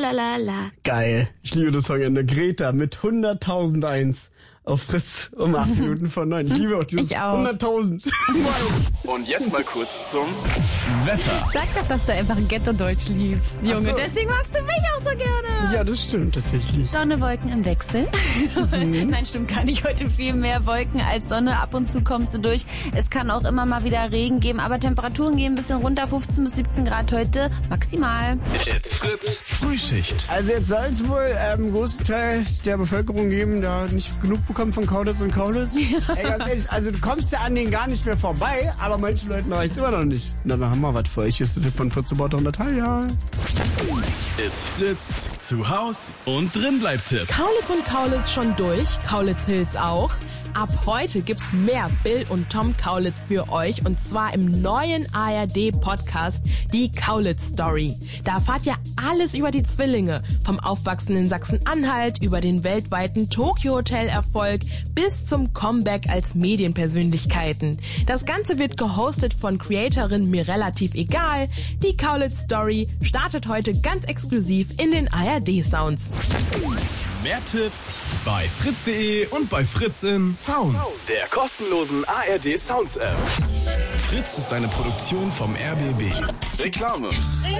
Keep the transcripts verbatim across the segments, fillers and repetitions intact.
Tralalala. Geil. Ich liebe das Songende. Greta mit hunderttausend auf Fritz um acht Minuten vor neun. Ich liebe auch dieses Ich auch. hunderttausend. Und jetzt mal kurz zum Wetter. Sag doch, dass du einfach Ghetto-Deutsch liebst, Junge. so. Deswegen magst du mich auch so gerne. Ja, das stimmt tatsächlich. Sonne, Wolken im Wechsel. Nein, stimmt gar nicht. Heute viel mehr Wolken als Sonne. Ab und zu kommt sie durch. Es kann auch immer mal wieder Regen geben, aber Temperaturen gehen ein bisschen runter. fünfzehn bis siebzehn Grad heute maximal. It's Fritz Frühschicht. Also jetzt soll es wohl ähm, einen großen Teil der Bevölkerung geben, der nicht genug bekommt von Kaulitz und Kaulitz. Ey, ganz ehrlich, also du kommst ja an denen gar nicht mehr vorbei, aber manchen Leuten reicht es immer noch nicht. Na, dann haben wir was für euch. Hier ist der Tipp von Fritz und Natalia. It's Fritz. Zu Haus und drin bleibt Tipp. Kaulitz und Kaulitz schon durch, Kaulitz Hills auch. Ab heute gibt's mehr Bill und Tom Kaulitz für euch und zwar im neuen A R D-Podcast Die Kaulitz Story. Da erfahrt ihr alles über die Zwillinge, vom Aufwachsen in Sachsen-Anhalt über den weltweiten Tokyo-Hotel-Erfolg bis zum Comeback als Medienpersönlichkeiten. Das Ganze wird gehostet von Creatorin mir relativ egal. Die Kaulitz Story startet heute ganz exklusiv in den A R D-Sounds. Mehr Tipps bei fritz punkt de und bei Fritz in Sounds, der kostenlosen A R D Sounds App. Fritz ist eine Produktion vom R B B. Reklame.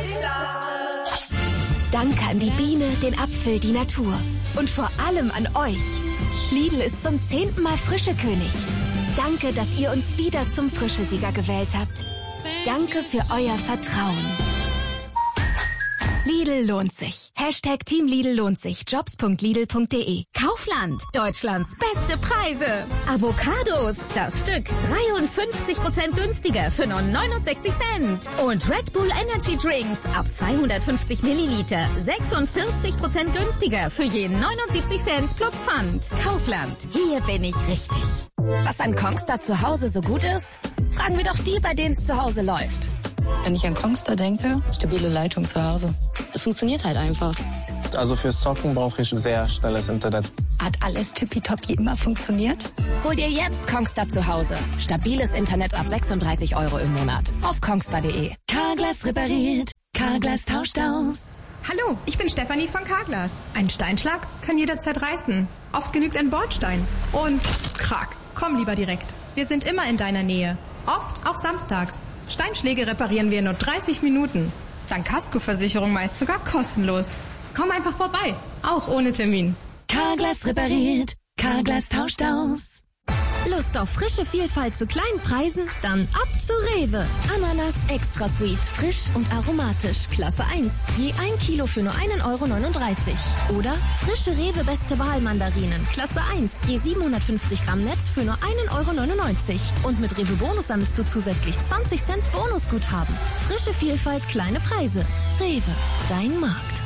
Danke an die Biene, den Apfel, die Natur. Und vor allem an euch. Lidl ist zum zehnten Mal Frischekönig. Danke, dass ihr uns wieder zum Frischesieger gewählt habt. Danke für euer Vertrauen. Lidl lohnt sich. Hashtag Team Lidl lohnt sich. Jobs punkt lidl punkt de. Kaufland, Deutschlands beste Preise. Avocados, das Stück dreiundfünfzig Prozent günstiger für nur neunundsechzig Cent. Und Red Bull Energy Drinks ab zweihundertfünfzig Milliliter sechsundvierzig Prozent günstiger für je neunundsiebzig Cent plus Pfand. Kaufland, hier bin ich richtig. Was an Kongstar zu Hause so gut ist? Fragen wir doch die, bei denen es zu Hause läuft. Wenn ich an Kongstar denke, stabile Leitung zu Hause. Es funktioniert halt einfach. Also fürs Zocken brauche ich sehr schnelles Internet. Hat alles tippitoppi immer funktioniert? Hol dir jetzt Kongstar zu Hause. Stabiles Internet ab sechsunddreißig Euro im Monat. Auf kongstar punkt de. Carglass repariert. Carglass tauscht aus. Hallo, ich bin Stefanie von Carglass. Ein Steinschlag kann jederzeit reißen. Oft genügt ein Bordstein. Und krack, komm lieber direkt. Wir sind immer in deiner Nähe. Oft auch samstags. Steinschläge reparieren wir in nur dreißig Minuten. Dank Kaskoversicherung meist sogar kostenlos. Komm einfach vorbei, auch ohne Termin. Carglass repariert. Carglass tauscht aus. Lust auf frische Vielfalt zu kleinen Preisen? Dann ab zu Rewe. Ananas Extra Sweet, frisch und aromatisch, Klasse eins. Je ein Kilo für nur einen Euro neununddreißig. Oder frische Rewe Beste Wahl Mandarinen, Klasse eins. Je siebenhundertfünfzig Gramm Netz für nur einen Euro neunundneunzig. Und mit Rewe Bonus sammelst du zusätzlich zwanzig Cent Bonusguthaben. Frische Vielfalt, kleine Preise. Rewe, dein Markt.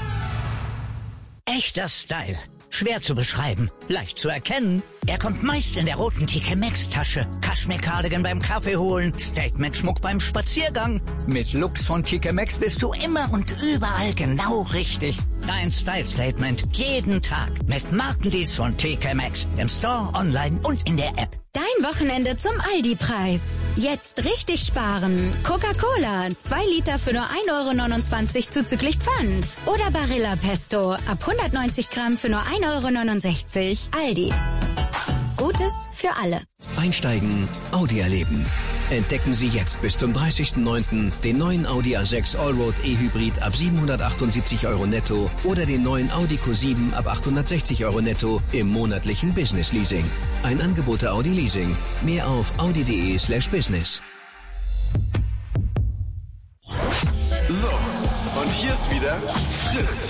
Echter Style. Schwer zu beschreiben, leicht zu erkennen. Er kommt meist in der roten T K Maxx Tasche. Cashmere-Cardigan beim Kaffee holen, Statement-Schmuck beim Spaziergang. Mit Looks von T K Maxx bist du immer und überall genau richtig. Dein Style-Statement jeden Tag mit Markendeals von T K Maxx. Im Store, online und in der App. Dein Wochenende zum Aldi-Preis. Jetzt richtig sparen. Coca-Cola, zwei Liter für nur ein Euro neunundzwanzig zuzüglich Pfand. Oder Barilla Pesto, ab hundertneunzig Gramm für nur ein Euro neunundsechzig. Aldi. Gutes für alle. Einsteigen, Audi erleben. Entdecken Sie jetzt bis zum dreißigsten neunten den neuen Audi A sechs Allroad E-Hybrid ab siebenhundertachtundsiebzig Euro netto oder den neuen Audi Q sieben ab achthundertsechzig Euro netto im monatlichen Business Leasing. Ein Angebot der Audi Leasing. Mehr auf audi.de slash business. So, und hier ist wieder Fritz.